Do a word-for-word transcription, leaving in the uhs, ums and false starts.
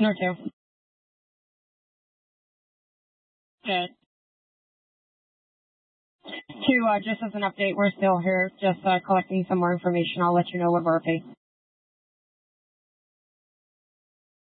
Nor two. Good. Two, uh, just as an update, we're still here, just uh, collecting some more information. I'll let you know with Murphy.